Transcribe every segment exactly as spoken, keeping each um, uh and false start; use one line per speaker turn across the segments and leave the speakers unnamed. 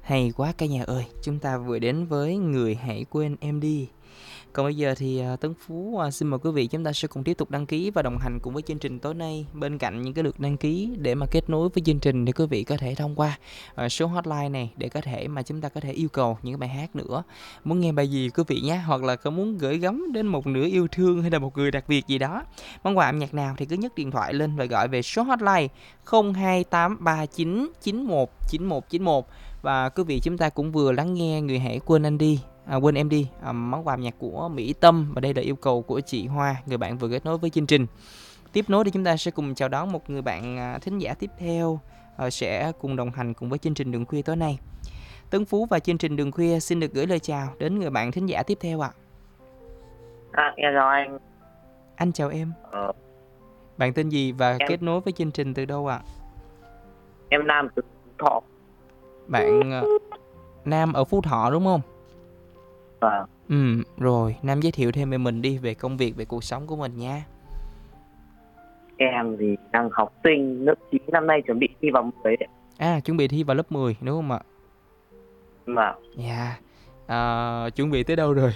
Hay quá cả nhà ơi, chúng ta vừa đến với Người Hãy Quên Em Đi. Còn bây giờ thì à, Tấn Phú à, xin mời quý vị chúng ta sẽ cùng tiếp tục đăng ký và đồng hành cùng với chương trình tối nay. Bên cạnh những cái lượt đăng ký để mà kết nối với chương trình thì quý vị có thể thông qua à, số hotline này để có thể mà chúng ta có thể yêu cầu những cái bài hát nữa. Muốn nghe bài gì quý vị nhé, hoặc là có muốn gửi gắm đến một nửa yêu thương hay là một người đặc biệt gì đó, món quà âm nhạc nào thì cứ nhấc điện thoại lên và gọi về số hotline không hai tám ba chín chín một chín một chín một. Và quý vị chúng ta cũng vừa lắng nghe Người Hãy Quên Anh Đi, à, quên em đi, à, món quà âm nhạc của Mỹ Tâm, và đây là yêu cầu của chị Hoa, người bạn vừa kết nối với chương trình. Tiếp nối thì chúng ta sẽ cùng chào đón một người bạn à, thính giả tiếp theo à, sẽ cùng đồng hành cùng với chương trình Đường Khuya tối nay. Tấn Phú và chương trình Đường Khuya xin được gửi lời chào đến người bạn thính giả tiếp theo ạ.
À, em chào anh.
Anh chào em.
Ờ,
Bạn tên gì và
em
kết nối với chương trình từ đâu ạ?
em Nam từ Phú Thọ.
Bạn à, Nam ở Phú Thọ đúng không?
Và
Ừ, rồi, Nam giới thiệu thêm về mình đi, về công việc, về cuộc sống của mình nha.
em thì đang học sinh lớp chín, năm nay chuẩn bị thi vào mười đấy.
À, chuẩn bị thi vào lớp mười đúng không ạ?
Mà
Dạ. À, chuẩn bị tới đâu rồi?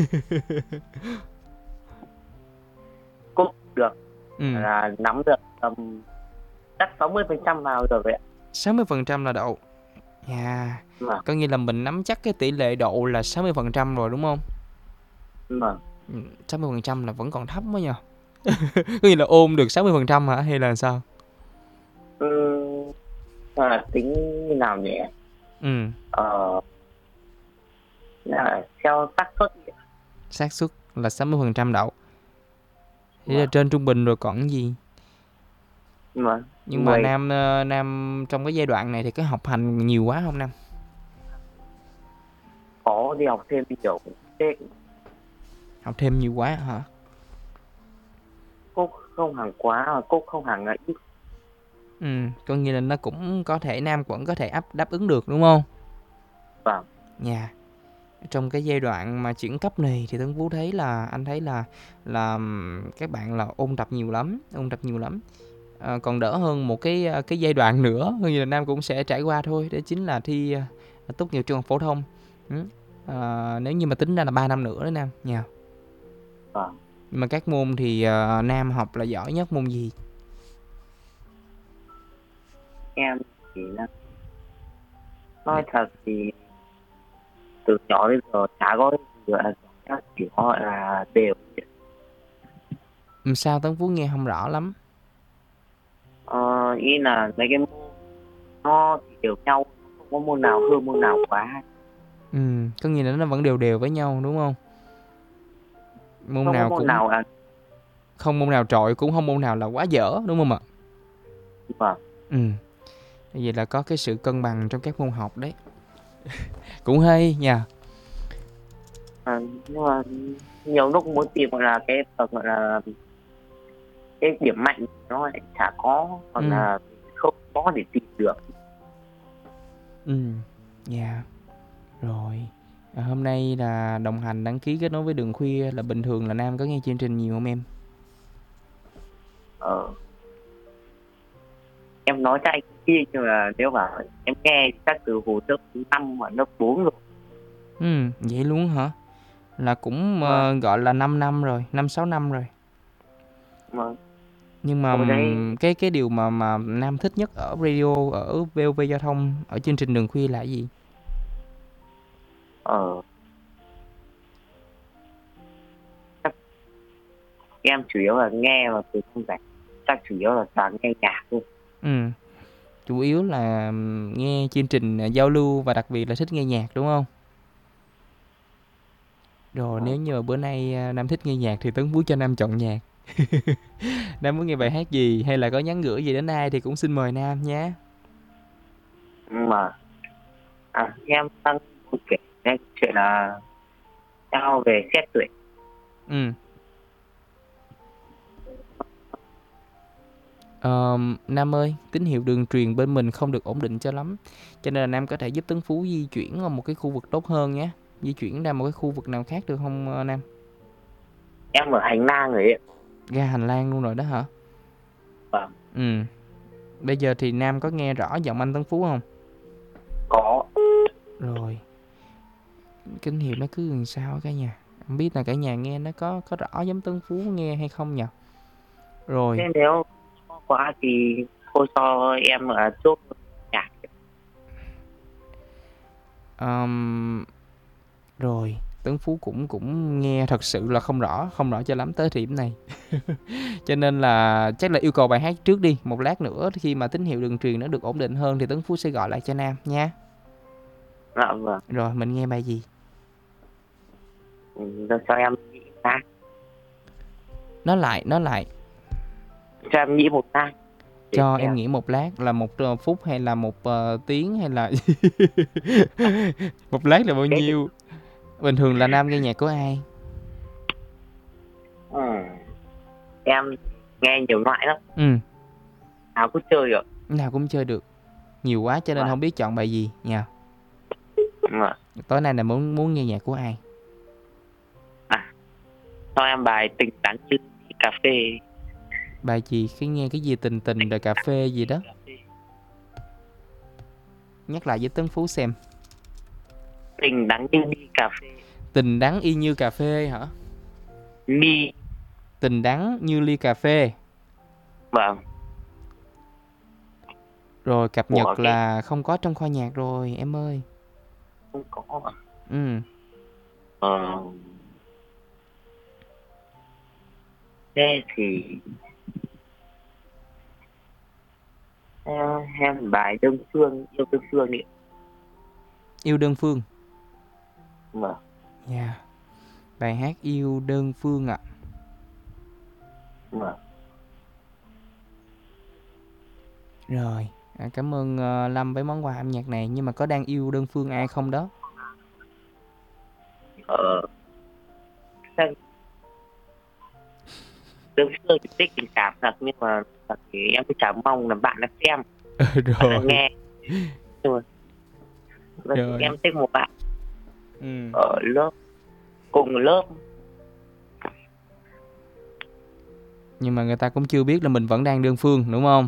cũng được
Ừ,
là nắm được tầm chắc sáu mươi phần trăm vào rồi vậy ạ.
sáu mươi phần trăm là đậu. Dạ.
Mà
Có nghĩa là mình nắm chắc cái tỷ lệ đậu là sáu mươi phần trăm rồi đúng không?
mà
Ừ, sáu mươi phần trăm là vẫn còn thấp quá nhờ. Có nghĩa là ôn được sáu mươi phần trăm hả hay là sao?
ừm, à, tính như nào nhỉ?
Ừ,
Ờ, là theo xác suất nhỉ?
xác suất là sáu mươi phần trăm đậu. Thế là
Mà
trên trung bình rồi còn gì.
mà
Nhưng mà
mười
Nam ờ, Nam trong cái giai đoạn này thì có học hành nhiều quá không Nam?
có đi học thêm nhiều thế
Học thêm nhiều quá hả?
cũng không hẳn quá mà cũng không hẳn là ít.
Ừ, có nghĩa là nó cũng có thể Nam vẫn có thể áp đáp ứng được đúng không?
Và
Dạ. Trong cái giai đoạn mà chuyển cấp này thì Tuấn Vũ thấy là anh thấy là là các bạn là ôn tập nhiều lắm, ôn tập nhiều lắm. À, còn đỡ hơn một cái cái giai đoạn nữa, như là Nam cũng sẽ trải qua thôi, đó chính là thi uh, tốt nghiệp trung học phổ thông. Ừ. À, nếu như mà tính ra là ba năm nữa đó Nam nha.
và
Nhưng mà các môn thì uh, Nam học là giỏi nhất môn gì?
em thì là nói thật thì từ nhỏ đến giờ chả có gì gọi là giỏi, chỉ có gọi là đều.
Làm sao Tuấn Vũ nghe không rõ lắm.
Ờ, ý là mấy cái môn nó thì đều nhau, không có môn nào hơn môn nào quá,
Ừ, có nghĩa là nó vẫn đều đều với nhau đúng không? Môn
không có
nào
môn
cũng
nào là
không môn nào trội, cũng không môn nào là quá dở đúng không ạ?
mà
Ừ, vậy là có cái sự cân bằng trong các môn học đấy. Cũng hay nha.
à, nhưng mà nhiều lúc muốn tìm gọi là cái phần gọi là cái điểm mạnh nó lại chả có, hoặc
Ừ,
là không có để tìm được.
ừ, dạ. Rồi. À, hôm nay là đồng hành đăng ký kết nối với Đường Khuya là bình thường là Nam có nghe chương trình nhiều không em?
Ờ, em nói cho anh kia, nhưng mà nếu mà em nghe chắc từ hồi lớp năm và lớp bốn rồi.
Ừ, vậy luôn hả? Là cũng
mà
ờ, gọi là 5 năm rồi, năm sáu năm rồi.
mà
Nhưng mà
hồi đấy
ừm, cái cái điều mà mà Nam thích nhất ở radio, ở vê o vê Giao thông, ở chương trình Đường Khuya là cái gì?
ờ chắc em chủ yếu là nghe và từ không rảnh, chắc chủ yếu là toàn nghe nhạc thôi.
Ừ, chủ yếu là ừm, nghe chương trình à, giao lưu và đặc biệt là thích nghe nhạc đúng không? Rồi
Ờ,
nếu như mà bữa nay à, Nam thích nghe nhạc thì Tấn Phú cho Nam chọn nhạc. Nam muốn nghe bài hát gì hay là có nhắn gửi gì đến ai thì cũng xin mời Nam nhé.
mà à, em đang muốn kể cái chuyện là sao về xét tuyển.
Ừ. Ờm, Nam ơi, tín hiệu đường truyền bên mình không được ổn định cho lắm. Cho nên là Nam có thể giúp Tấn Phú di chuyển ở một cái khu vực tốt hơn nhé. Di chuyển ra một cái khu vực nào khác được không ờ, Nam?
Em ở hành lang rồi ấy.
Ra hành lang luôn rồi đó hả?
Vâng,
Ừ. Bây giờ thì Nam có nghe rõ giọng anh Tấn Phú không?
có.
Rồi, tín hiệu nó cứ làm sao á cả nhà. Không biết là cả nhà nghe nó có có rõ giống Tấn Phú nghe hay không nhỉ? Rồi,
Thế nếu khó quá thì cô cho em ở chốt nhạc.
ờm, rồi, Tấn Phú cũng cũng nghe thật sự là không rõ, không rõ cho lắm tới điểm này. Cho nên là chắc là yêu cầu bài hát trước đi, một lát nữa khi mà tín hiệu đường truyền nó được ổn định hơn thì Tấn Phú sẽ gọi lại cho Nam nha.
Dạ vâng.
Rồi, mình nghe bài gì?
Ừ, cho em nghĩ ra.
Nói lại, nói lại.
Cho em nghĩ một lát. Để
Cho
xem.
em nghĩ một lát là một ờ, phút hay là một ờ, tiếng hay là một lát là bao
Thế thì,
nhiêu? Bình thường là Nam nghe nhạc của ai?
ừ, em nghe nhiều loại lắm,
Ừ,
nào cứ chơi được.
nào cũng chơi được. Nhiều quá cho nên
Vâng.
không biết chọn bài gì nha.
Vâng.
Tối nay là muốn muốn nghe nhạc của ai?
À, cho em bài Tình Đắng Như Cà Phê.
Bài gì? Cái nghe cái gì tình tình rồi cà phê gì đó. Nhắc lại với Tấn Phú xem.
Tình Đắng Như Ly Cà Phê.
Tình đắng y như cà phê hả?
Ly.
Tình đắng như ly cà phê.
Vâng.
Rồi cập
Của
nhật
cái
là không có trong kho nhạc rồi em ơi.
không có ạ.
Ừ,
Ờ. Thế thì em, em bài Đơn Phương, Yêu Đơn Phương đi.
yêu đơn phương.
Vâng.
Yeah. Bài hát yêu đơn phương ạ.
Vâng.
Rồi, à, cảm ơn ờ, Lâm với món quà âm nhạc này. Nhưng mà có đang yêu đơn phương ai không đó?
Ờ. Đơn Phương thì tích tình cảm thật, nhưng mà thật thì em cứ chả mong là bạn đã xem, bạn đã
Rồi,
nghe. Nhưng mà và
rồi.
em thích một bạn
Ừ.
ở lớp, cùng lớp.
Nhưng mà người ta cũng chưa biết là mình vẫn đang đơn phương, đúng không?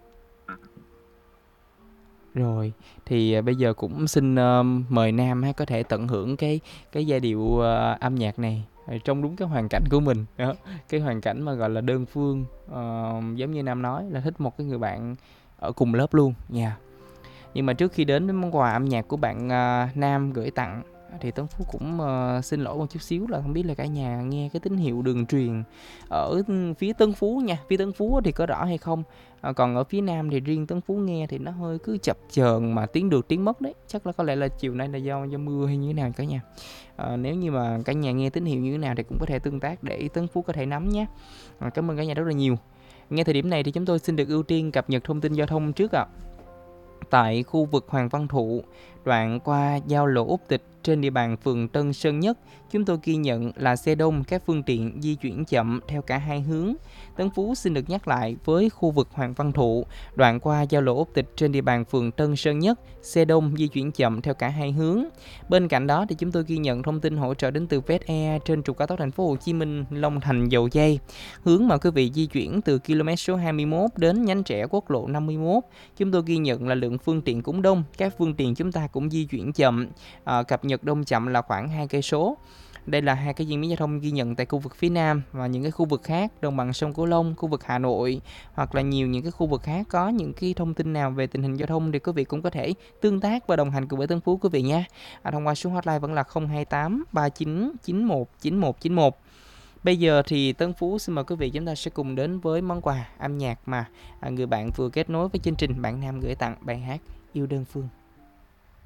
Rồi, thì à, bây giờ cũng xin ờ, mời Nam ha, có thể tận hưởng cái cái giai điệu ờ, âm nhạc này ờ, trong đúng cái hoàn cảnh của mình đó. Cái hoàn cảnh mà gọi là đơn phương, ờ, giống như Nam nói là thích một cái người bạn ở cùng lớp luôn nha. Nhưng mà trước khi đến với món quà âm nhạc của bạn à, Nam gửi tặng thì Tấn Phú cũng ờ, xin lỗi một chút xíu là không biết là cả nhà nghe cái tín hiệu đường truyền ở phía Tân Phú nha. Phía Tân Phú thì có rõ hay không? À, còn ở phía Nam thì riêng Tấn Phú nghe thì nó hơi cứ chập chờn mà tiếng được tiếng mất đấy. Chắc là có lẽ là chiều nay là do do mưa hay như thế nào cả nhà. À, nếu như mà cả nhà nghe tín hiệu như thế nào thì cũng có thể tương tác để Tấn Phú có thể nắm nhé. À, cảm ơn cả nhà rất là nhiều. Ngay thời điểm này thì chúng tôi xin được ưu tiên cập nhật thông tin giao thông trước ạ. À. Tại khu vực Hoàng Văn Thụ, đoạn qua giao lộ Úc Tịch trên địa bàn phường Tân Sơn Nhất, chúng tôi ghi nhận là xe đông, các phương tiện di chuyển chậm theo cả hai hướng. Tấn Phú xin được nhắc lại với khu vực Hoàng Văn Thụ, đoạn qua giao lộ Úc Tịch trên địa bàn phường Tân Sơn Nhất, xe đông di chuyển chậm theo cả hai hướng. Bên cạnh đó thì chúng tôi ghi nhận thông tin hỗ trợ đến từ vét e trên trục cao tốc Thành phố Hồ Chí Minh Long Thành Dầu Giây, hướng mà quý vị di chuyển từ km số hai mươi mốt đến nhánh rẽ quốc lộ năm mươi mốt. Chúng tôi ghi nhận là lượng phương tiện cũng đông, các phương tiện chúng ta cũng di chuyển chậm, à, cập nhật đông chậm là khoảng hai cây số. Đây là hai cái diễn biến giao thông ghi nhận tại khu vực phía Nam, và những cái khu vực khác đồng bằng sông Cửu Long, khu vực Hà Nội hoặc là nhiều những cái khu vực khác có những cái thông tin nào về tình hình giao thông thì quý vị cũng có thể tương tác và đồng hành cùng với Tân Phú quý vị nha. À, thông qua số hotline vẫn là không hai tám ba chín chín một chín một chín một. Bây giờ thì Tân Phú xin mời quý vị chúng ta sẽ cùng đến với món quà âm nhạc mà à, người bạn vừa kết nối với chương trình, bạn Nam gửi tặng bài hát Yêu Đơn Phương.